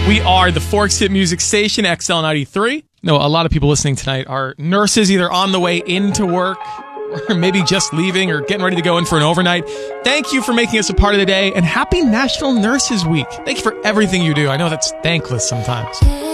We are the Forks Hit Music Station, XL93. No, a lot of people listening tonight are nurses either on the way into work or maybe just leaving or getting ready to go in for an overnight. Thank you for making us a part of the day, and happy National Nurses Week. Thank you for everything you do. I know that's thankless sometimes.